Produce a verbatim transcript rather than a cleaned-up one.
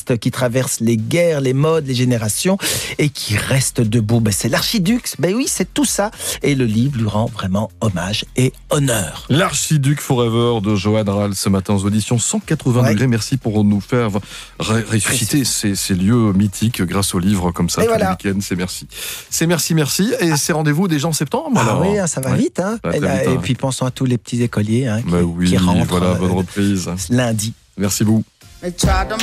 artiste qui traverse les guerres, les modes, les générations et qui reste debout. Ben, c'est l'archiduc, ben oui, c'est tout ça. Et le livre lui rend vraiment hommage et honneur. L'archiduc Forever de Johan Rall ce matin aux auditions cent quatre-vingts Ouais. degrés. Merci pour nous faire ré- ressusciter ces, ces lieux mythiques grâce aux livres comme ça Et tous voilà. les week-ends. C'est merci. C'est merci, merci. Et c'est rendez-vous déjà en septembre Ah alors. oui, hein, ça va Ouais. vite. Hein. Ça va et, très là, vite, et hein. puis pensons à tous les petits écoliers hein, qui, Bah oui, qui rentrent voilà, bonne euh, reprise. lundi. Merci beaucoup.